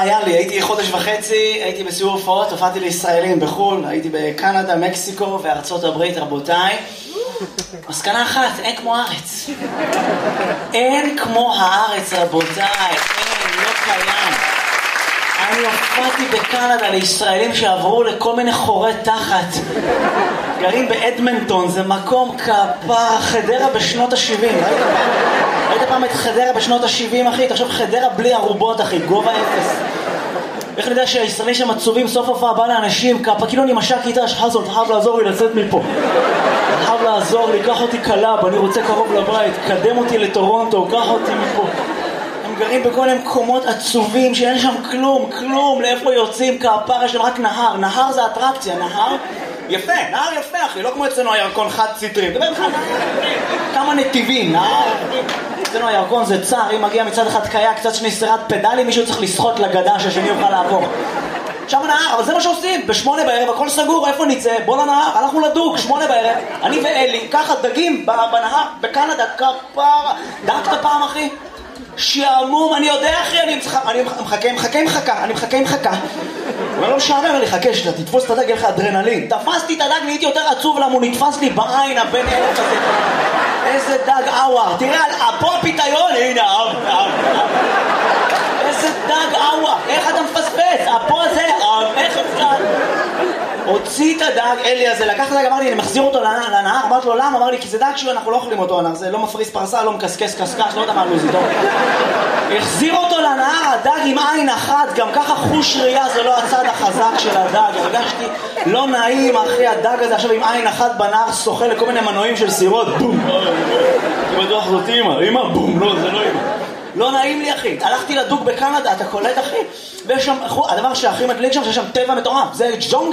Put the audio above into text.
היה לי, הייתי חודש וחצי, הייתי בסיור הופעות, הופעתי לישראלים בחו"ל, הייתי בקנדה, מקסיקו וארצות הברית, רבותיי. מסקנה אחת, אין כמו הארץ. אין כמו הארץ, רבותיי, אין, לא קיים. אני הופעתי בקנדה לישראלים שעברו לכל מיני חורי תחת. גרים באדמנטון, זה מקום כפר, חדרה בשנות ה-70. ראית פעם את חדרה בשנות ה-70, אחי? תחשוב חדרה בלי ערובות, אחי, גובה אפס. איך אני יודע שהישראלים שם עצובים, סוף הופעה בא לאנשים, כאילו אני משק איתה, שחזון, אתה חייב לעזור לי לצאת מפה. אתה חייב לעזור לי, קח אותי קלאב, אני רוצה קרוב לבית, קדם אותי לטורונטו, קח אותי מפה. הם גרים בכל מיני מקומות עצובים שאין שם כלום, לאיפה יוצאים כפר, יש להם רק נהר, נהר זה אטרקציה, נהר יפה, נהר יפה אחי, לא כמו אצלנו הירקון חד ציטרים, דבר לך, כמה נתיבים, נהר, אצלנו הירקון זה צער, אם מגיע מצד אחד קיה, קצת שני סירת פדלים, מישהו צריך לשחות לגדה שהשני יוכל לעבור. עכשיו נהר, אבל זה מה שעושים, ב8 בערב, הכל סגור, איפה נצא? בוא לנהר, הלכנו לדוג, 8 בערב, אני ואלי, ככה דגים בנהר, בקנדה, כפרה, דגת פעם אחי? שעמום, אני יודע אחי, אני מחכה עם חכה. אבל לא משעמם לי, חכה שאתה תתפוס את הדג, יהיה לך אדרנלין. תפסתי את הדג, נהייתי יותר עצוב למה הוא נתפס לי בעין הבן אלף הזה. איזה דג אוואר, תראה, פה הפיתיון, הנה, איזה דג אוואר, איך אתה מפספס? פה זה, איך אפשר? הוציא את הדג, אלי הזה, לקח את הדג, אמר לי, אני מחזיר אותו לנהר, אמרתי לו, למה? אמר לי, כי זה דג שאנחנו לא אוכלים אותו, זה לא מפריס פרסה, לא מקסקס קסקס, לא יודע מה לוזי, טוב. החזיר אותו לנהר, הדג עם עין אחת, גם ככה חוש ראייה, זה לא הצד החזק של הדג, הרגשתי לא נעים, אחי, הדג הזה עכשיו עם עין אחת בנהר, שוחה לכל מיני מנועים של סירות, בום, אני בטוח זאת אמא, בום, לא, זה לא אמא. לא נעים לי אחי, הלכתי לדוג בקנדה, אתה קולט אחי? ויש שם, הדבר שהכי מדליק שם, שיש שם טבע מטורף, זה ג'ונגל.